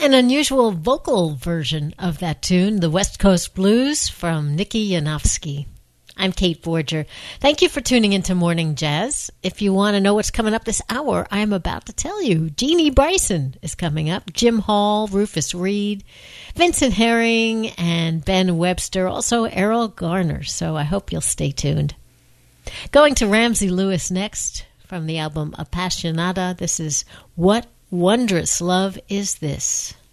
An unusual vocal version of that tune, the West Coast Blues from Nikki Yanofsky. I'm Kate Forger. Thank you for tuning into Morning Jazz. If you want to know what's coming up this hour, I'm about to tell you. Jeannie Bryson is coming up, Jim Hall, Rufus Reed, Vincent Herring, and Ben Webster, also Errol Garner. So I hope you'll stay tuned. Going to Ramsey Lewis next from the album Appassionata. This is What Wondrous Love Is This?